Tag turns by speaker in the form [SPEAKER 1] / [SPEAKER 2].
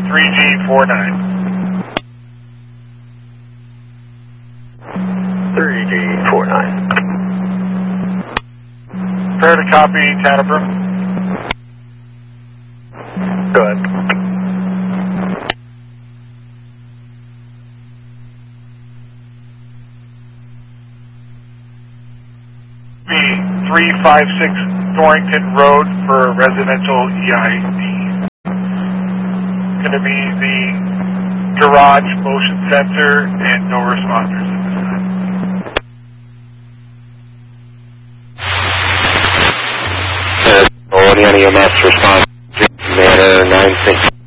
[SPEAKER 1] 3G49.
[SPEAKER 2] 3G49.
[SPEAKER 1] Prepare to copy Tannabrook.
[SPEAKER 2] Go ahead.
[SPEAKER 1] B356 Thornton Road for residential EID. Going to be the garage motion sensor and no responders at this time.
[SPEAKER 3] Any EMS response, Manor 96.